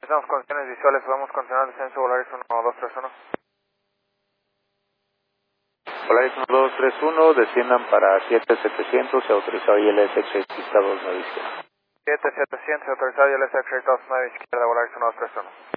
Tenemos condiciones visuales, podemos continuar el descenso Volaris 1231. Volaris 1231, desciendan para 7700, se autorizado ILS X-Ray 29 izquierda. 7700, autorizado ILS X-Ray 29 izquierda, Volaris 1231.